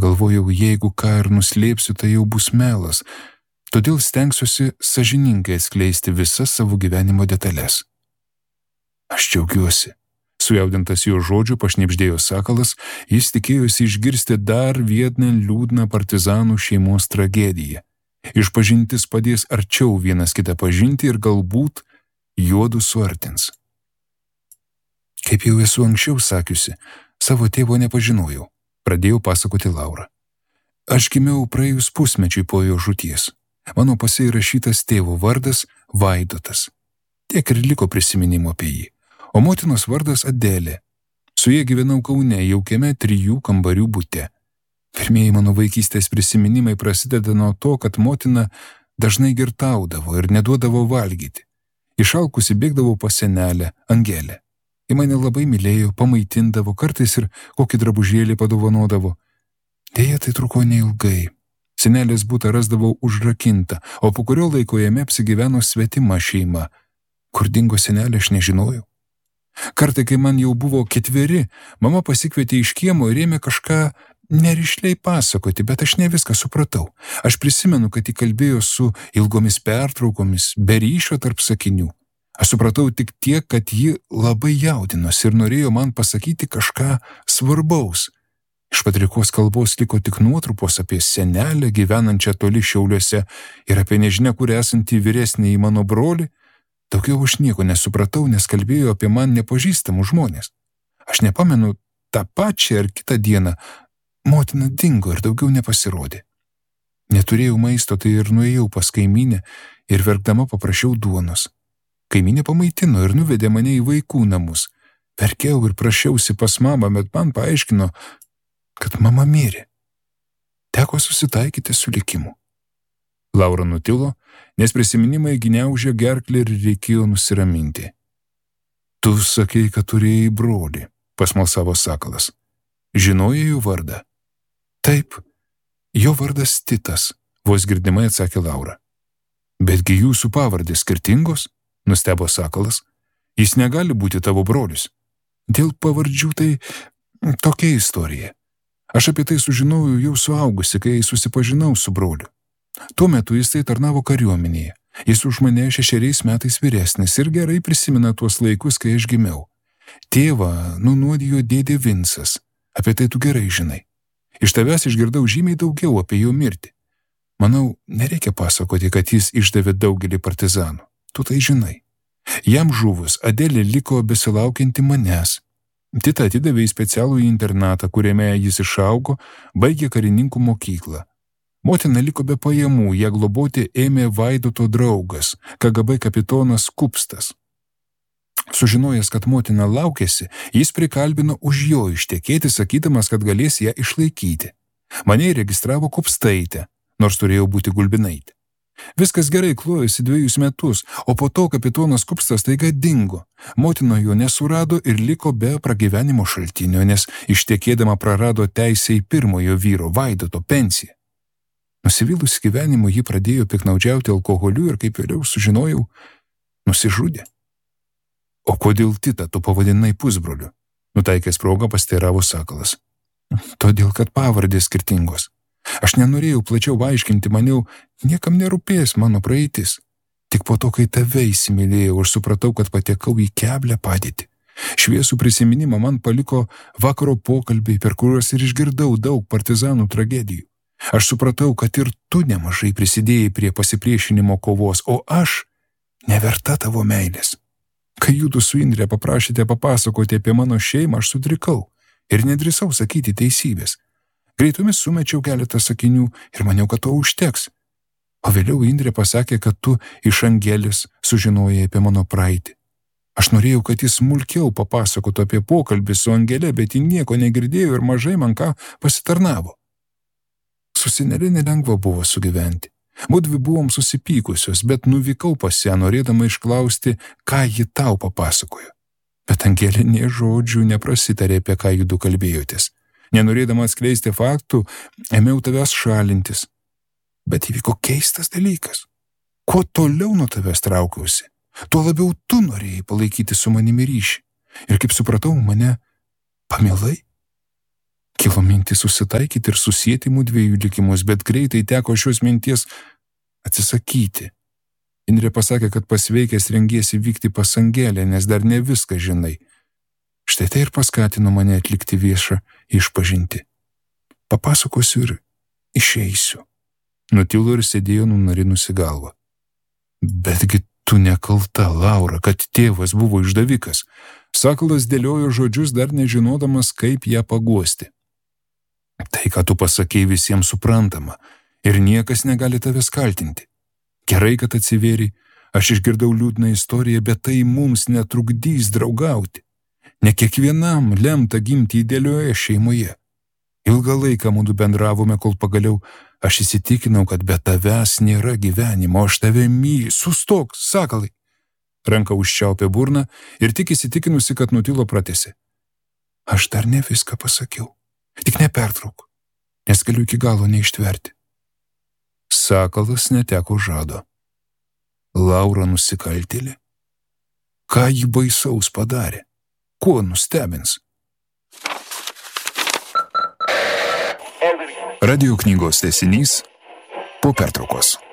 Pagalvojau, jeigu ką ir nuslėpsiu, tai jau bus melas, todėl stengsiuosi sąžiningai atskleisti visas savo gyvenimo detalės. Aš džiaugiuosi. Sujaudintas jo žodžių pašnibždėjo Sakalas, jis tikėjosi išgirsti dar vieną liūdną partizanų šeimos tragediją. Išpažintis padės arčiau vienas kitą pažinti ir galbūt juodu suartins. Kaip jau esu anksčiau sakiusi, savo tėvo nepažinojau, pradėjau pasakoti Laura. Aš gimiau praėjus pusmečiui po jo žūties. Mano pase įrašytas tėvo vardas Vaidotas. Tiek ir liko prisiminimo apie jį. O motinos vardas Adelė. Su jie gyvenau Kaune, jaukiame 3 kambarių bute. Pirmieji mano vaikystės prisiminimai prasideda nuo to, kad motina dažnai girtaudavo ir neduodavo valgyti. Išalkusi bėgdavau pas senelę, Angelę. Ji mane labai mylėjo, pamaitindavo, kartais ir kokį drabužėlį padovanodavo. Deja, tai truko neilgai. Senelės butą rasdavau užrakintą, o po kurio laiko jame apsigyveno svetima šeima. Kur dingo senelė, aš nežinojau. Kartai, kai man jau buvo 4, mama pasikvietė iš kiemo ir ėmė kažką nerišliai pasakoti, bet aš ne viską supratau. Aš prisimenu, kad ji kalbėjo su ilgomis pertraukomis, be ryšio tarp sakinių. Aš supratau tik tiek, kad ji labai jaudinosi ir norėjo man pasakyti kažką svarbaus. Iš padrikos kalbos liko tik nuotrupos apie senelę gyvenančią toli Šiauliuose ir apie nežinia kur esantį vyresnįjį mano brolį. Daugiau aš nieko nesupratau, nes kalbėjo apie man nepažįstamus žmonės. Aš nepamenu, tą pačią ar kitą dieną motina dingo ir daugiau nepasirodė. Neturėjau maisto, tai ir nuėjau pas kaimynę ir verkdama paprašiau duonos. Kaimynė pamaitino ir nuvedė mane į vaikų namus. Verkiau ir prašiausi pas mamą, bet man paaiškino, kad mama mirė. Teko susitaikyti su likimu. Laura nutilo, nes prisiminimai gniaužė gerklę ir reikėjo nusiraminti. Tu sakei, kad turėjai brolį, pasmalsavo Sakalas. Žinojai jų vardą? Taip, jo vardas Titas, vos girdimai atsakė Laura. Betgi jūsų pavardės skirtingos? Nustebo Sakalas. Jis negali būti tavo brolis. Dėl pavardžių tai tokia istorija. Aš apie tai sužinojau jau suaugusi, kai susipažinau su broliu. Tuo metu jis tai tarnavo kariuomenėje. Jis už mane 6 metais vyresnis ir gerai prisimena tuos laikus, kai aš gimiau. Tėvą nunuodijo dėdė Vincas. Apie tai tu gerai žinai. Iš tavęs išgirdau žymiai daugiau apie jo mirtį. Manau, nereikia pasakoti, kad jis išdavė daugelį partizanų. Tu tai žinai. Jam žuvus, Adelė liko besilaukianti manęs. Titą atidavė į specialų internatą, kuriame jis išaugo, baigė karininkų mokyklą. Motina liko be pajamų, ją globoti ėmė Vaidoto draugas, KGB kapitonas Kupstas. Sužinojęs, kad motina laukėsi, jis prikalbino už jo ištekėti, sakydamas, kad galės ją išlaikyti. Mane įregistravo Kupstaitė, nors turėjau būti Gulbinaitė. Viskas gerai klojosi 2 metus, o po to kapitonas Kupstas taiga dingo. Motina jo nesurado ir liko be pragyvenimo šaltinio, nes ištekėdama prarado teisę į pirmojo vyro Vaidoto pensiją. Nusivylusi gyvenimu, ji pradėjo piknaudžiauti alkoholiu ir, kaip vėliau sužinojau, nusižudė. O kodėl Titą tu pavadinai pusbroliu? Nutaikęs progą pasteiravo Sakalas. Todėl, kad pavardės skirtingos. Aš nenorėjau plačiau aiškinti, maniau, niekam nerūpės mano praeitis. Tik po to, kai tave įsimylėjau, aš supratau, kad patekau į keblią padėtį. Šviesų prisiminimą man paliko vakaro pokalbiai, per kuriuos ir išgirdau daug partizanų tragedijų. Aš supratau, kad ir tu nemažai prisidėjai prie pasipriešinimo kovos, o aš neverta tavo meilės. Kai judu su Indre paprašėte papasakoti apie mano šeimą, aš sutrikau ir nedrįsau sakyti teisybės. Greitomis sumečiau keletą sakinių ir maniau, kad to užteks. O vėliau Indrė pasakė, kad tu iš Angelės sužinojai apie mano praeitį. Aš norėjau, kad jis smulkiau papasakotų apie pokalbį su Angele, bet ji nieko negirdėjo ir mažai man ką pasitarnavo. Su senelė nelengva buvo sugyventi. Mudvi buvom susipykusios, bet nuvykau pas ją, norėdama išklausti, ką ji tau papasakojo. Bet Angelė nė žodžių neprasitarė, apie ką judu kalbėjotės. Nenorėdama atskleisti faktų, ėmiau tavęs šalintis. Bet įvyko keistas dalykas. Kuo toliau nuo tavęs traukiausi, tuo labiau tu norėjai palaikyti su manimi ryšį. Ir kaip supratau, mane pamilai. Kilo mintis susitaikyti ir susėti mūdviejų likimus, bet greitai teko šios minties atsisakyti. Indrė pasakė, kad pasveikęs rengiesi vykti pas Angelę, nes dar ne viską žinai. Štai tai ir paskatino mane atlikti viešą išpažintį. Papasakosiu ir išeisiu. Nutilo ir sėdėjo nunarinusi galvą. Betgi tu nekalta, Laura, kad tėvas buvo išdavikas. Sakalas dėliojo žodžius, dar nežinodamas, kaip ją paguosti. Tai, ką tu pasakei, visiems suprantama ir niekas negali tavęs kaltinti. Gerai, kad atsivėri, aš išgirdau liūdną istoriją, bet tai mums netrukdys draugauti. Ne kiekvienam lemta gimti idealioje šeimoje. Ilgą laiką mudu bendravome, kol pagaliau aš įsitikinau, kad be tavęs nėra gyvenimo, aš tave myliu. Sustok, Sakalai. Ranka užčiaupė burną ir tik įsitikinusi, kad nutilo pratęsė. Aš dar ne viską pasakiau. Tik nepertrauk, nes galiu iki galo neištverti. Sakalas neteko žado. Laura nusikaltėlė? Ką ji baisaus padarė? Kuo nustebins? Radio knygos tęsinys po pertraukos.